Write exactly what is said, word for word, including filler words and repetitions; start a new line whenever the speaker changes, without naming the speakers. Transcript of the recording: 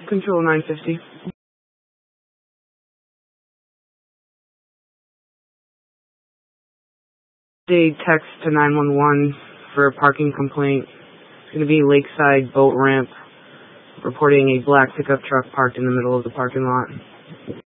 Control nine fifty. They text to nine one one for a parking complaint. It's going to be Lakeside Boat Ramp, reporting a black pickup truck parked in the middle of the parking lot.